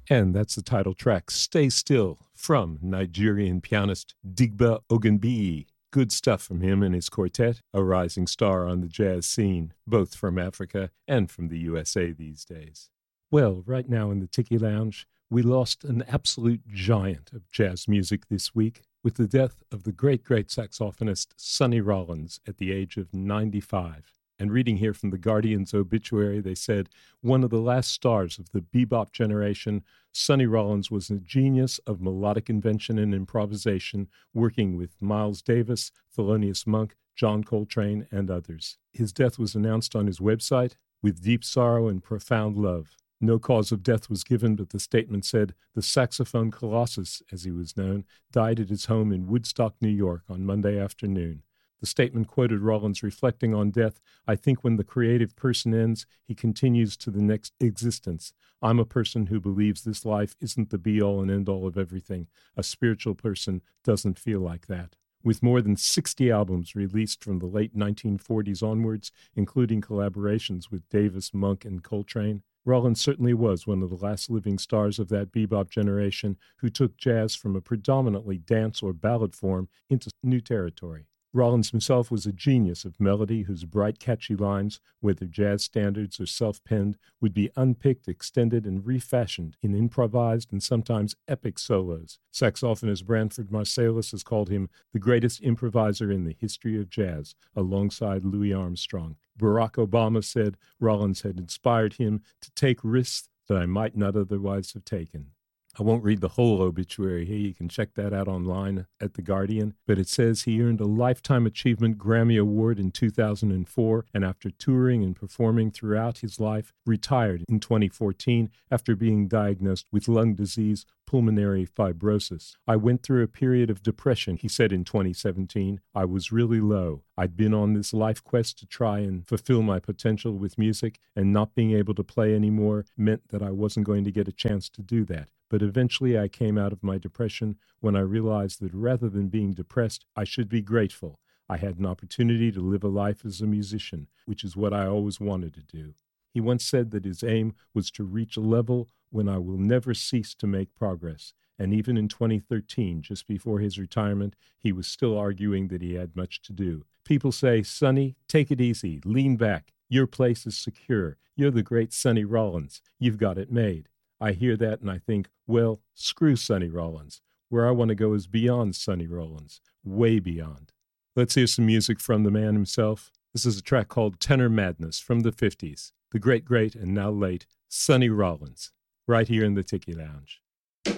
And that's the title track, Stay Still, from Nigerian pianist Digba Ogunbiyi. Good stuff from him and his quartet, a rising star on the jazz scene, both from Africa and from the USA these days. Well, right now in the Tiki Lounge, we lost an absolute giant of jazz music this week with the death of the great saxophonist Sonny Rollins at the age of 95. And reading here from the Guardian's obituary, they said, one of the last stars of the bebop generation, Sonny Rollins was a genius of melodic invention and improvisation, working with Miles Davis, Thelonious Monk, John Coltrane, and others. His death was announced on his website, with deep sorrow and profound love. No cause of death was given, but the statement said the saxophone colossus, as he was known, died at his home in Woodstock, New York on Monday afternoon. The statement quoted Rollins reflecting on death, I think when the creative person ends, he continues to the next existence. I'm a person who believes this life isn't the be-all and end-all of everything. A spiritual person doesn't feel like that. With more than 60 albums released from the late 1940s onwards, including collaborations with Davis, Monk, and Coltrane, Rollins certainly was one of the last living stars of that bebop generation who took jazz from a predominantly dance or ballad form into new territory. Rollins himself was a genius of melody whose bright, catchy lines, whether jazz standards or self-penned, would be unpicked, extended, and refashioned in improvised and sometimes epic solos. Saxophonist Branford Marsalis has called him the greatest improviser in the history of jazz, alongside Louis Armstrong. Barack Obama said Rollins had inspired him to take risks that I might not otherwise have taken. I won't read the whole obituary here. You can check that out online at The Guardian. But it says he earned a Lifetime Achievement Grammy Award in 2004, and after touring and performing throughout his life, retired in 2014 after being diagnosed with lung disease, pulmonary fibrosis. I went through a period of depression, he said in 2017. I was really low. I'd been on this life quest to try and fulfill my potential with music, and not being able to play anymore meant that I wasn't going to get a chance to do that. But eventually I came out of my depression when I realized that rather than being depressed, I should be grateful. I had an opportunity to live a life as a musician, which is what I always wanted to do. He once said that his aim was to reach a level when I will never cease to make progress. And even in 2013, just before his retirement, he was still arguing that he had much to do. People say, Sonny, take it easy, lean back. Your place is secure. You're the great Sonny Rollins. You've got it made. I hear that and I think, well, screw Sonny Rollins. Where I want to go is beyond Sonny Rollins, way beyond. Let's hear some music from the man himself. This is a track called Tenor Madness from the 50s. The great and now late Sonny Rollins, right here in the Tiki Lounge.